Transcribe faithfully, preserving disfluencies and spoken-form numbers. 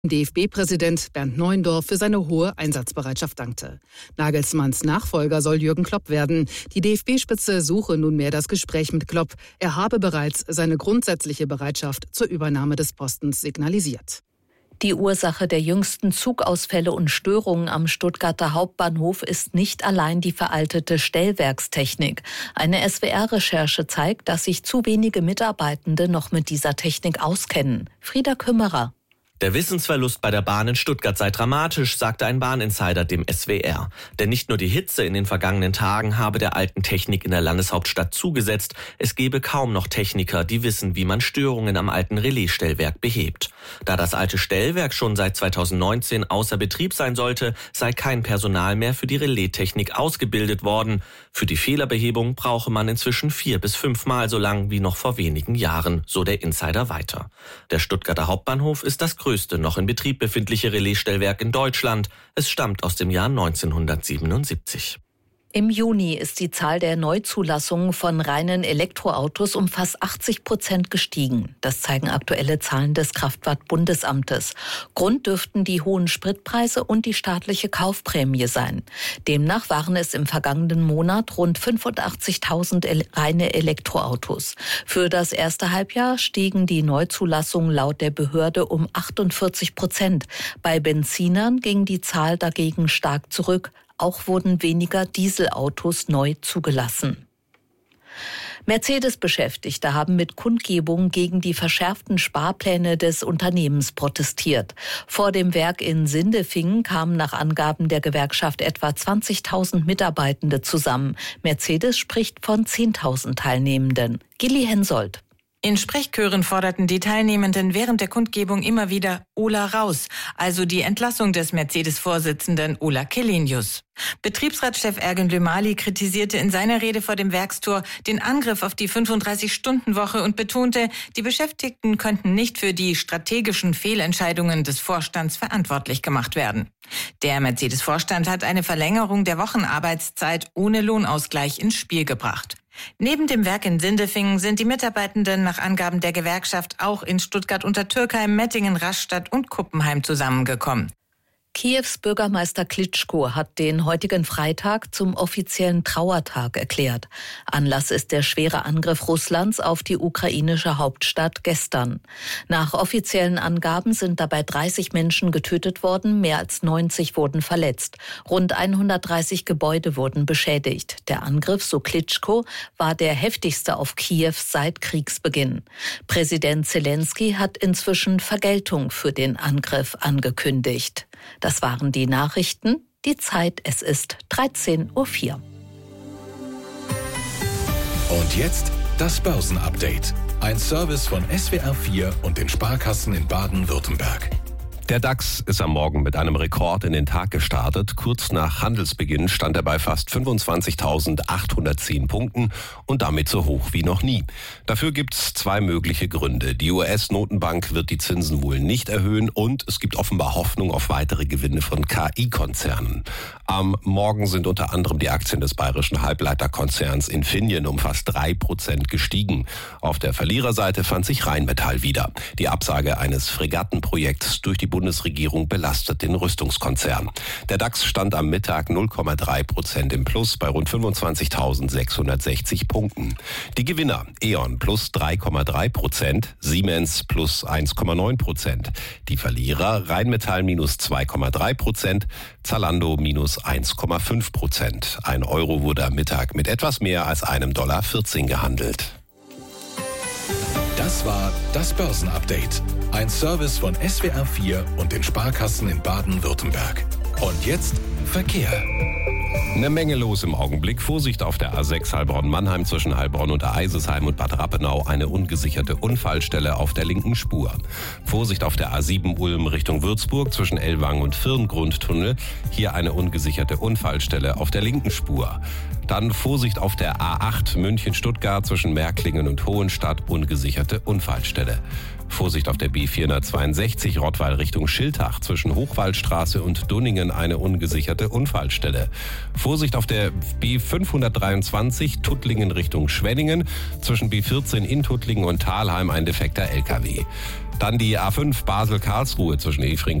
D F B-Präsident Bernd Neuendorf für seine hohe Einsatzbereitschaft dankte. Nagelsmanns Nachfolger soll Jürgen Klopp werden. Die D F B-Spitze suche nunmehr das Gespräch mit Klopp. Er habe bereits seine grundsätzliche Bereitschaft zur Übernahme des Postens signalisiert. Die Ursache der jüngsten Zugausfälle und Störungen am Stuttgarter Hauptbahnhof ist nicht allein die veraltete Stellwerkstechnik. Eine S W R-Recherche zeigt, dass sich zu wenige Mitarbeitende noch mit dieser Technik auskennen. Frieda Kümmerer. Der Wissensverlust bei der Bahn in Stuttgart sei dramatisch, sagte ein Bahninsider dem S W R. Denn nicht nur die Hitze in den vergangenen Tagen habe der alten Technik in der Landeshauptstadt zugesetzt, es gebe kaum noch Techniker, die wissen, wie man Störungen am alten Relaisstellwerk behebt. Da das alte Stellwerk schon seit zweitausendneunzehn außer Betrieb sein sollte, sei kein Personal mehr für die Relaistechnik ausgebildet worden. Für die Fehlerbehebung brauche man inzwischen vier bis fünfmal so lang wie noch vor wenigen Jahren, so der Insider weiter. Der Stuttgarter Hauptbahnhof ist das größte größte noch in Betrieb befindliche Relaisstellwerk in Deutschland. Es stammt aus dem Jahr neunzehnhundertsiebenundsiebzig. Im Juni ist die Zahl der Neuzulassungen von reinen Elektroautos um fast achtzig Prozent gestiegen. Das zeigen aktuelle Zahlen des Kraftfahrt-Bundesamtes. Grund dürften die hohen Spritpreise und die staatliche Kaufprämie sein. Demnach waren es im vergangenen Monat rund fünfundachtzigtausend reine Elektroautos. Für das erste Halbjahr stiegen die Neuzulassungen laut der Behörde um achtundvierzig Prozent. Bei Benzinern ging die Zahl dagegen stark zurück. Auch wurden weniger Dieselautos neu zugelassen. Mercedes-Beschäftigte haben mit Kundgebungen gegen die verschärften Sparpläne des Unternehmens protestiert. Vor dem Werk in Sindelfingen kamen nach Angaben der Gewerkschaft etwa zwanzigtausend Mitarbeitende zusammen. Mercedes spricht von zehntausend Teilnehmenden. Gilli Hensoldt. In Sprechchören forderten die Teilnehmenden während der Kundgebung immer wieder Ola raus, also die Entlassung des Mercedes-Vorsitzenden Ola Källenius. Betriebsratschef Ergen Lümali kritisierte in seiner Rede vor dem Werkstor den Angriff auf die fünfunddreißig-Stunden-Woche und betonte, die Beschäftigten könnten nicht für die strategischen Fehlentscheidungen des Vorstands verantwortlich gemacht werden. Der Mercedes-Vorstand hat eine Verlängerung der Wochenarbeitszeit ohne Lohnausgleich ins Spiel gebracht. Neben dem Werk in Sindelfingen sind die Mitarbeitenden nach Angaben der Gewerkschaft auch in Stuttgart-Untertürkheim, Mettingen, Rastatt und Kuppenheim zusammengekommen. Kiews Bürgermeister Klitschko hat den heutigen Freitag zum offiziellen Trauertag erklärt. Anlass ist der schwere Angriff Russlands auf die ukrainische Hauptstadt gestern. Nach offiziellen Angaben sind dabei dreißig Menschen getötet worden, mehr als neunzig wurden verletzt. Rund hundertdreißig Gebäude wurden beschädigt. Der Angriff, so Klitschko, war der heftigste auf Kiew seit Kriegsbeginn. Präsident Zelensky hat inzwischen Vergeltung für den Angriff angekündigt. Das waren die Nachrichten. Die Zeit, es ist dreizehn Uhr vier. Und jetzt das Börsenupdate. Ein Service von S W R vier und den Sparkassen in Baden-Württemberg. Der DAX ist am Morgen mit einem Rekord in den Tag gestartet. Kurz nach Handelsbeginn stand er bei fast fünfundzwanzigtausendachthundertzehn Punkten und damit so hoch wie noch nie. Dafür gibt es zwei mögliche Gründe. Die U S-Notenbank wird die Zinsen wohl nicht erhöhen und es gibt offenbar Hoffnung auf weitere Gewinne von K I-Konzernen. Am Morgen sind unter anderem die Aktien des bayerischen Halbleiterkonzerns Infineon um fast drei Prozent gestiegen. Auf der Verliererseite fand sich Rheinmetall wieder. Die Absage eines Fregattenprojekts durch die Bundesregierung belastet den Rüstungskonzern. Der DAX stand am Mittag null Komma drei Prozent im Plus bei rund fünfundzwanzigtausendsechshundertsechzig Punkten. Die Gewinner: E.ON plus drei Komma drei Prozent, Siemens plus eins Komma neun Prozent. Die Verlierer: Rheinmetall minus zwei Komma drei Prozent, Zalando minus eins Komma fünf Prozent. Ein Euro wurde am Mittag mit etwas mehr als einem Dollar vierzehn gehandelt. Das war das Börsenupdate. Ein Service von S W R vier und den Sparkassen in Baden-Württemberg. Und jetzt Verkehr. Eine Menge los im Augenblick. Vorsicht auf der A sechs Heilbronn-Mannheim zwischen Heilbronn und Eisesheim und Bad Rappenau. Eine ungesicherte Unfallstelle auf der linken Spur. Vorsicht auf der A sieben Ulm Richtung Würzburg zwischen Ellwangen und Firngrundtunnel. Hier eine ungesicherte Unfallstelle auf der linken Spur. Dann Vorsicht auf der A acht München-Stuttgart zwischen Märklingen und Hohenstadt. Ungesicherte Unfallstelle. Vorsicht auf der B vierhundertzweiundsechzig Rottweil Richtung Schiltach. Zwischen Hochwaldstraße und Dunningen eine ungesicherte Unfallstelle. Vorsicht auf der B fünfhundertdreiundzwanzig Tuttlingen Richtung Schwenningen. Zwischen B vierzehn in Tuttlingen und Thalheim ein defekter L K W. Dann die A fünf Basel-Karlsruhe zwischen Efring